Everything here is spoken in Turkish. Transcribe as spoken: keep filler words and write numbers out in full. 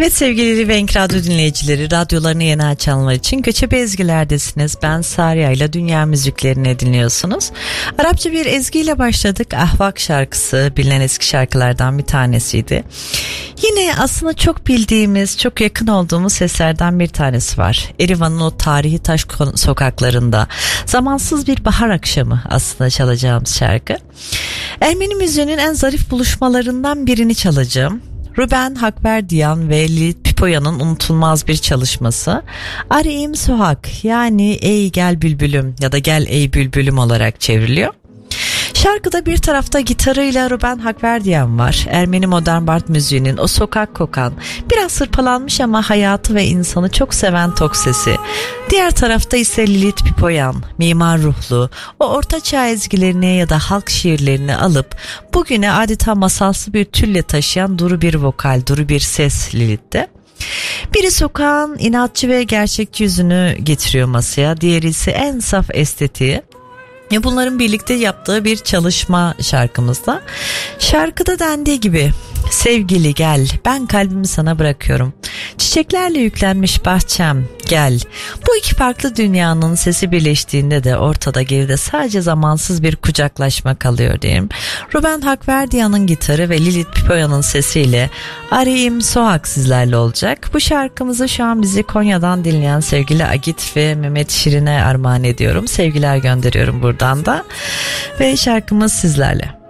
Evet sevgili Venk Radyo dinleyicileri, radyolarını yeni açanlar için Göçebe Ezgiler'desiniz. Ben Sarya ile dünya müziklerini dinliyorsunuz. Arapça bir ezgiyle başladık. Ahvak şarkısı bilinen eski şarkılardan bir tanesiydi. Yine aslında çok bildiğimiz, çok yakın olduğumuz seslerden bir tanesi var. Erivan'ın o tarihi taş sokaklarında zamansız bir bahar akşamı aslında çalacağımız şarkı. Ermeni müziğinin en zarif buluşmalarından birini çalacağım. Ruben Hakverdian ve Lilith Pipoyan'ın unutulmaz bir çalışması. Arayim Suhak, yani ey gel bülbülüm ya da gel ey bülbülüm olarak çevriliyor. Şarkıda bir tarafta gitarıyla Ruben Hakverdian var. Ermeni modern bard müziğinin o sokak kokan, biraz hırpalanmış ama hayatı ve insanı çok seven tok sesi. Diğer tarafta ise Lilith Pipoyan, mimar ruhlu, o ortaçağ ezgilerini ya da halk şiirlerini alıp bugüne adeta masalsı bir tülle taşıyan duru bir vokal, duru bir ses Lilith'te. Biri sokağın inatçı ve gerçekçi yüzünü getiriyor masaya, diğeri ise en saf estetiği. Bunların birlikte yaptığı bir çalışma şarkımızda. Şarkıda dendiği gibi, sevgili gel, ben kalbimi sana bırakıyorum. Çiçeklerle yüklenmiş bahçem, gel. Bu iki farklı dünyanın sesi birleştiğinde de ortada geride sadece zamansız bir kucaklaşma kalıyor diyeyim. Ruben Hakverdian'ın gitarı ve Lilith Pipoyan'ın sesiyle Arayim Sohak sizlerle olacak. Bu şarkımızı şu an bizi Konya'dan dinleyen sevgili Agit ve Mehmet Şirin'e armağan ediyorum. Sevgiler gönderiyorum buradan da ve şarkımız sizlerle.